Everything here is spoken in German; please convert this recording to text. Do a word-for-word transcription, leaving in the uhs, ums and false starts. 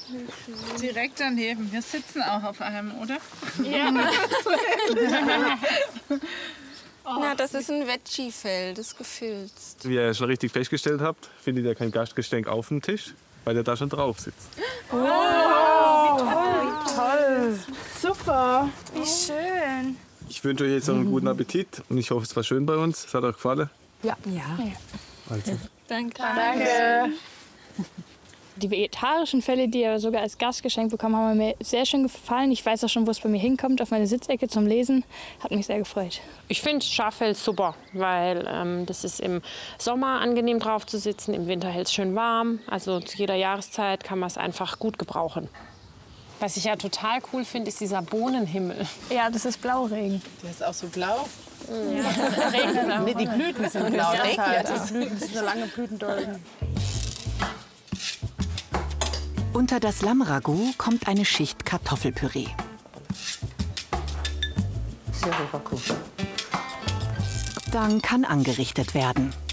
Direkt daneben. Wir sitzen auch auf einem, oder? Ja. Oh. Na, das ist ein Veggie-Fell, das ist gefilzt. Wie ihr schon richtig festgestellt habt, findet ihr kein Gastgeschenk auf dem Tisch, weil er da schon drauf sitzt. Oh, wie toll. Wie toll. Super. Wie schön. Ich wünsche euch jetzt noch einen guten Appetit und ich hoffe, es war schön bei uns. Es hat euch gefallen? Ja. ja. Also. Danke. Danke. Die vegetarischen Fälle, die ihr sogar als Gastgeschenk bekommen, haben mir sehr schön gefallen. Ich weiß auch schon, wo es bei mir hinkommt, auf meine Sitzecke zum Lesen. Hat mich sehr gefreut. Ich finde Schaffell super, weil ähm, das ist im Sommer angenehm drauf zu sitzen, im Winter hält es schön warm. Also zu jeder Jahreszeit kann man es einfach gut gebrauchen. Was ich ja total cool finde, ist dieser Bohnenhimmel. Ja, das ist Blauregen. Der ist auch so blau. Ja. Regnet auch. Nee, die Blüten sind blau. Das regnet halt. auch. Die Blüten sind so lange Blütendolden. Unter das Lammragout kommt eine Schicht Kartoffelpüree. Dann kann angerichtet werden.